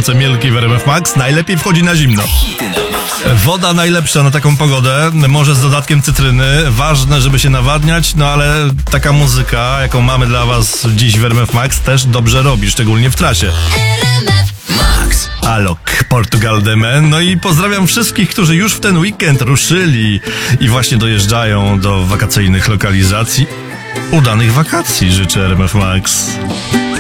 gorące mielki w RMF Max najlepiej wchodzi na zimno. Woda najlepsza na taką pogodę, może z dodatkiem cytryny. Ważne, żeby się nawadniać, no ale taka muzyka, jaką mamy dla was dziś w RMF Max, też dobrze robi, szczególnie w trasie. Max. Alok, Portugal de Men. No i pozdrawiam wszystkich, którzy już w ten weekend ruszyli i właśnie dojeżdżają do wakacyjnych lokalizacji. Udanych wakacji życzę RMF Max.